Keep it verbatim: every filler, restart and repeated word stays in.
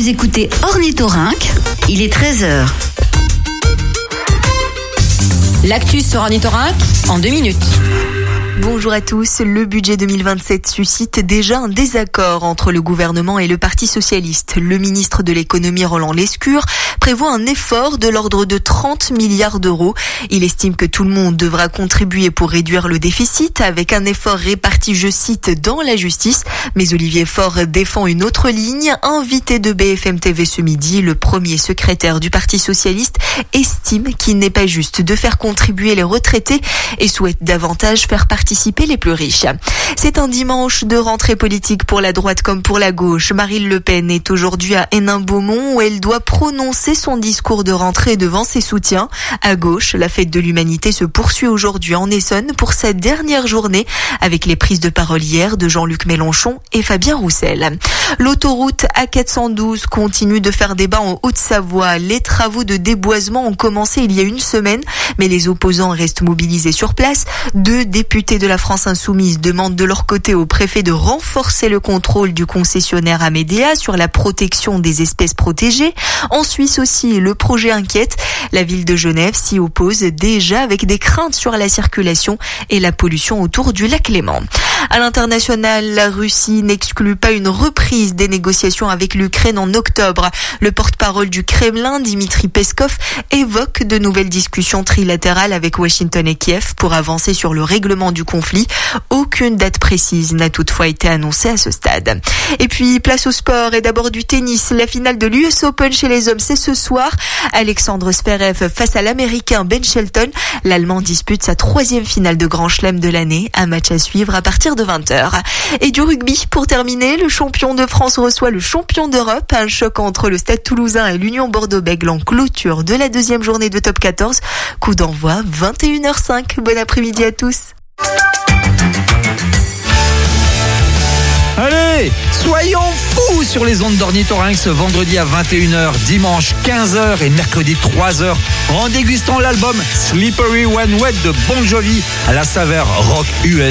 Vous écoutez Ornithorynque, il est treize heures. L'actu sur Ornithorynque en deux minutes. Bonjour à tous. Le budget deux mille vingt-sept suscite déjà un désaccord entre le gouvernement et le Parti socialiste. Le ministre de l'économie Roland Lescure prévoit un effort de l'ordre de trente milliards d'euros. Il estime que tout le monde devra contribuer pour réduire le déficit avec un effort réparti, je cite, dans la justice. Mais Olivier Faure défend une autre ligne. Invité de B F M T V ce midi, le premier secrétaire du Parti socialiste estime qu'il n'est pas juste de faire contribuer les retraités et souhaite davantage faire participer les plus riches. C'est un dimanche de rentrée politique pour la droite comme pour la gauche. Marine Le Pen est aujourd'hui à Hénin-Beaumont où elle doit prononcer son discours de rentrée devant ses soutiens. À gauche, la fête de l'humanité se poursuit aujourd'hui en Essonne pour sa dernière journée avec les prises de parole hier de Jean-Luc Mélenchon et Fabien Roussel. L'autoroute A quatre cent douze continue de faire débat en Haute-Savoie. Les travaux de déboisement ont commencé il y a une semaine, mais les opposants restent mobilisés sur place. Deux députés de la France Insoumise demandent de leur côté au préfet de renforcer le contrôle du concessionnaire Amédéa sur la protection des espèces protégées. En Suisse aussi, le projet inquiète. La ville de Genève s'y oppose déjà avec des craintes sur la circulation et la pollution autour du lac Léman. À l'international, la Russie n'exclut pas une reprise des négociations avec l'Ukraine en octobre. Le porte-parole du Kremlin, Dmitri Peskov, évoque de nouvelles discussions trilatérales avec Washington et Kiev pour avancer sur le règlement du conflit. Aucune date précise n'a toutefois été annoncée à ce stade. Et puis, place au sport et d'abord du tennis. La finale de l'U S Open chez les hommes, c'est ce soir. Alexandre Zverev face à l'Américain Ben Shelton. L'Allemand dispute sa troisième finale de Grand Chelem de l'année. Un match à suivre à partir de vingt heures. Et du rugby, pour terminer, le champion de France reçoit le champion d'Europe. Un choc entre le Stade Toulousain et l'Union Bordeaux-Bègles en clôture de la deuxième journée de Top quatorze. Coup d'envoi vingt et une heures cinq. Bon après-midi à tous. Allez, soyons fous sur les ondes d'Ornithorynque ce vendredi à vingt et une heures, dimanche quinze heures et mercredi trois heures en dégustant l'album Slippery When Wet de Bon Jovi à la saveur rock U S.